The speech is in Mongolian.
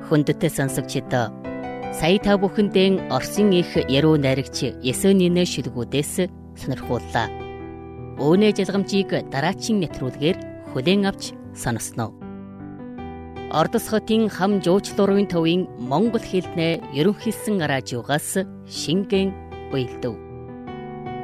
Хүндэтэ сонсогчид, сая та бүхэндээ Оросын их яруу найрагч Есенинэ шүлгүүдээс сонирхууллаа. Өөний жалгамжийг дараачийн нэвтрүүлгээр хүлээн авч сонсноо. Ордос хотын хам жуучлуурын төвийн монгол хэлний ерөнхийлсөн радиогоос шингэн уялдав.